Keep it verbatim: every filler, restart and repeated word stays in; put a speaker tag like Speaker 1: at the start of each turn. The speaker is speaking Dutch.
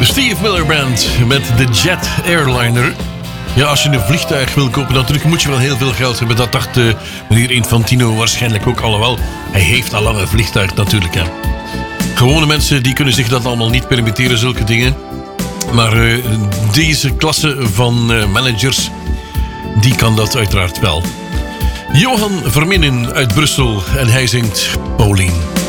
Speaker 1: De Steve Miller Band met de Jet Airliner. Ja, als je een vliegtuig wil kopen, natuurlijk moet je wel heel veel geld hebben. Dat dacht uh, meneer Infantino waarschijnlijk ook. Alhoewel, hij heeft al lang een vliegtuig natuurlijk. Hè. Gewone mensen die kunnen zich dat allemaal niet permitteren, zulke dingen. Maar uh, deze klasse van uh, managers, die kan dat uiteraard wel. Johan Verminnen uit Brussel en hij zingt Paulien.